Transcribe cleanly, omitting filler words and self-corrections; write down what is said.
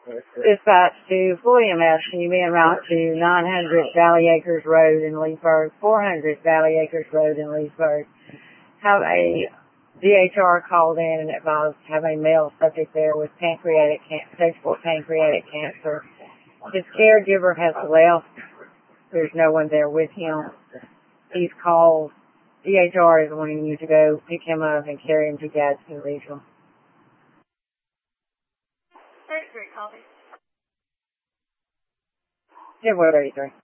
Dispatch to Floyd EMS. Can you be en route to 900 Valley Acres Road in Leesburg, 400 Valley Acres Road in Leesburg? Have a DHR called in and advised have a male subject there with stage 4 pancreatic cancer. His caregiver has left. There's no one there with him. He's called. DHR is wanting you to go pick him up and carry him to Gadsden Regional. Great copy. 10-33.